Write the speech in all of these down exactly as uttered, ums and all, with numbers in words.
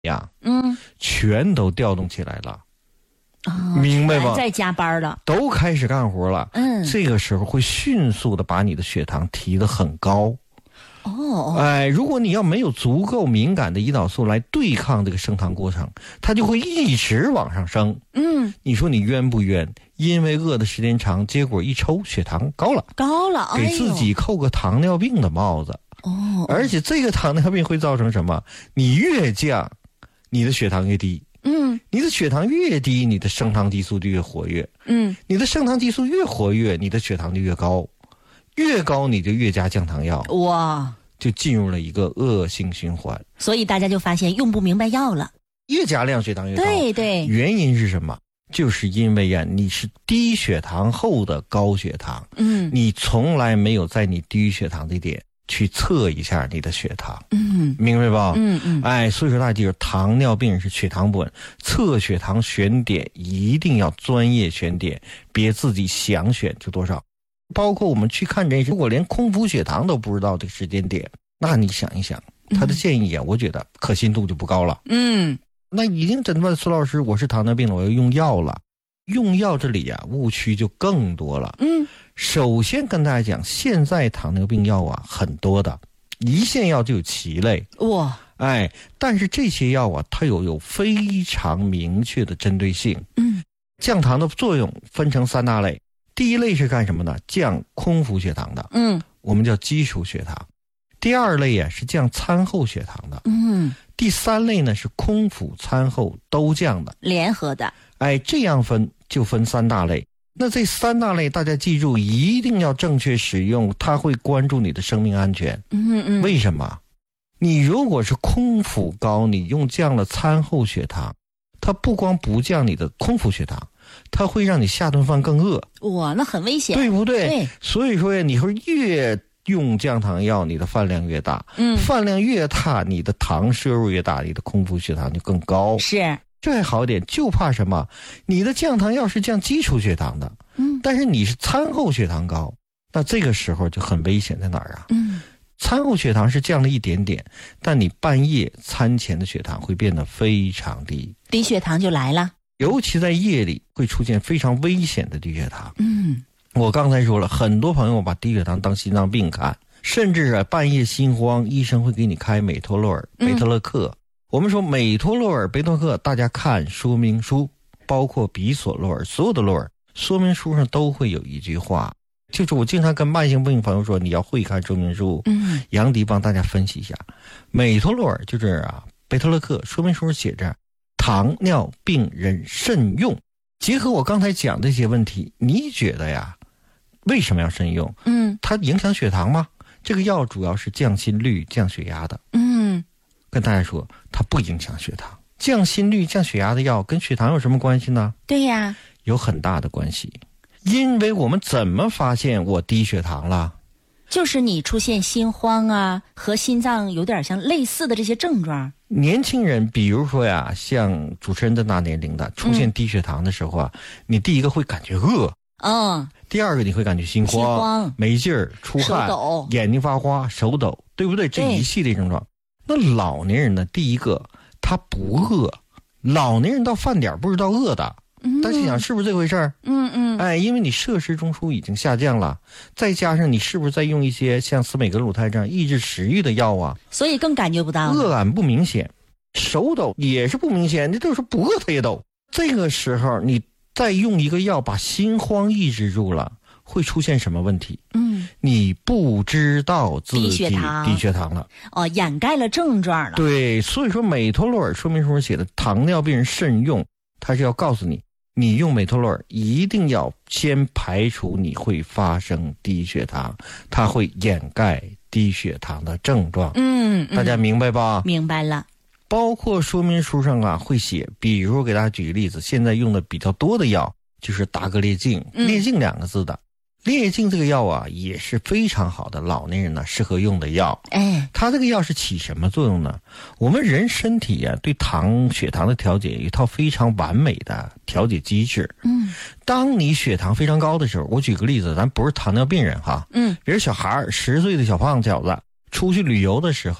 呀， 嗯， 全都调动起来了。哦、明白吧？ 在加班了， 都开始干活了。 嗯， 这个时候会迅速的把你的血糖提得很高。 哦， 哎，如果你要没有足够敏感的胰岛素来对抗这个升糖过程，它就会一直往上升。 嗯， 你说你冤不冤？因为饿的时间长，结果一抽血糖高了， 高了， 给自己扣个糖尿病的帽子。 哦， 而且这个糖尿病会造成什么？你越降，你的血糖越低。 嗯， 你的血糖越低，你的升糖激素就越活跃。 嗯， 你的升糖激素越活跃，你的血糖就越高，越高你就越加降糖药。 哇， 就进入了一个恶性循环。 所以大家就发现用不明白药了， 越加量血糖越高。 对对， 原因是什么？就是因为呀，你是低血糖后的高血糖。 嗯， 你从来没有在你低血糖的点去测一下你的血糖。 嗯， 明白吧？ 嗯嗯， 哎，所以说大家记住，糖尿病是血糖不稳，测血糖选点一定要专业选点，别自己想选就多少。包括我们去看诊，如果连空腹血糖都不知道这个时间点，那你想一想，他的建议啊，嗯、我觉得可信度就不高了。 嗯， 那已经诊断苏老师，我是糖尿病了，我要用药了。用药这里啊，误区就更多了。 嗯， 首先跟大家讲，现在糖尿病药啊很多的，一线药就有七类。 哇， 哎，但是这些药啊，它有有非常明确的针对性。 嗯， 降糖的作用分成三大类。第一类是干什么呢？降空腹血糖的， 嗯， 我们叫基础血糖。第二类啊是降餐后血糖的， 嗯， 第三类呢是空腹餐后都降的， 联合的。 哎，这样分就分三大类。那这三大类大家记住，一定要正确使用，它会关注你的生命安全。 嗯嗯， 为什么？你如果是空腹高，你用降了餐后血糖，它不光不降你的空腹血糖，它会让你下顿饭更饿。 哇，那很危险， 对不对？ 对。 所以说呀，你会越用降糖药，你的饭量越大。 嗯， 饭量越大，你的糖摄入越大，你的空腹血糖就更高。 是， 这还好点，就怕什么？你的降糖药是降基础血糖的， 嗯， 但是你是餐后血糖高，那这个时候就很危险在哪儿啊？ 嗯。 餐后血糖是降了一点点，但你半夜餐前的血糖会变得非常低， 低血糖就来了， 尤其在夜里会出现非常危险的低血糖。 嗯， 我刚才说了，很多朋友把低血糖当心脏病看，甚至啊半夜心慌，医生会给你开美托洛尔、贝特勒克。嗯、我们说美托洛尔、贝特勒克，大家看说明书，包括比索洛尔，所有的洛尔说明书上都会有一句话。就是我经常跟慢性病朋友说，你要会看说明书。 嗯， 杨迪帮大家分析一下，美托洛尔就是啊，贝特勒克说明书写着糖尿病人慎用。结合我刚才讲这些问题，你觉得呀，为什么要慎用？ 嗯， 它影响血糖吗？这个药主要是降心率、降血压的。 嗯， 跟大家说，它不影响血糖。降心率、降血压的药跟血糖有什么关系呢？ 对呀， 有很大的关系。因为我们怎么发现我低血糖了？ 就是你出现心慌啊，和心脏有点像类似的这些症状。 年轻人，比如说呀，像主持人这大年龄的，出现低血糖的时候啊，嗯、你第一个会感觉饿， 嗯， 第二个你会感觉心慌、 心慌没劲儿、出汗、 手抖、 眼睛发花、手抖，对不对？这一系列症状。那老年人呢？第一个他不饿，老年人到饭点不知道饿的。大家想是不是这回事儿？ 嗯嗯， 哎，因为你摄食中枢已经下降了，再加上你是不是在用一些像司美格鲁肽这样抑制食欲的药啊？ 所以更感觉不到饿感不明显，手抖也是不明显，你就是不饿它也抖。这个时候你再用一个药把心慌抑制住了，会出现什么问题？ 嗯， 你不知道自己低血糖低血糖了， 哦，掩盖了症状了。 对，所以说美托洛尔说明书写的糖尿病人慎用，它是要告诉你。你用美托洛尔一定要先排除你会发生低血糖，它会掩盖低血糖的症状。 嗯，嗯大家明白吧？ 明白了。 包括说明书上啊会写，比如给大家举个例子，现在用的比较多的药就是达格列净，列净两个字的。列净这个药啊也是非常好的老年人呢适合用的药。 哎， 它这个药是起什么作用呢？我们人身体啊对糖血糖的调节有一套非常完美的调节机制。 嗯， 当你血糖非常高的时候，我举个例子，咱不是糖尿病人哈， 嗯， 比如小孩十岁的小胖小子出去旅游的时候，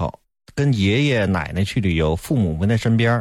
跟爷爷奶奶去旅游，父母不在身边，